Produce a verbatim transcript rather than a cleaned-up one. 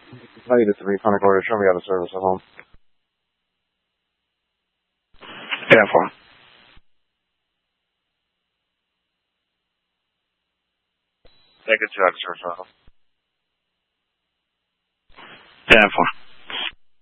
I need a three Punta Gorda. Show me out of service at home. ten four. Take it to out of service at home. ten four.